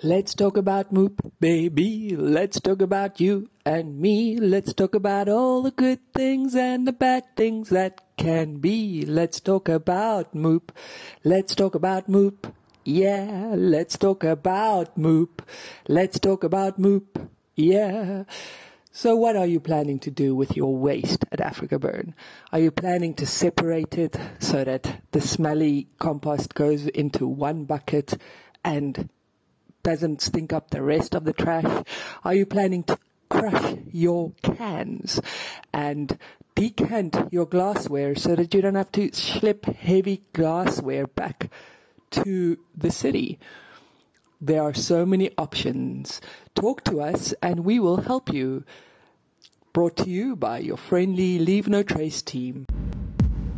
Let's talk about Moop, baby. Let's talk about you and me. Let's talk about all the good things and the bad things that can be. Let's talk about Moop. Let's talk about Moop. Yeah, let's talk about Moop. Let's talk about Moop. Yeah. So what are you planning to do with your waste at Africa Burn? Are you planning to separate it so that the smelly compost goes into one bucket and doesn't stink up the rest of the trash? Are you planning to crush your cans and decant your glassware so that you don't have to slip heavy glassware back to the city? There are so many options. Talk to us and we will help you. Brought to you by your friendly Leave No Trace team.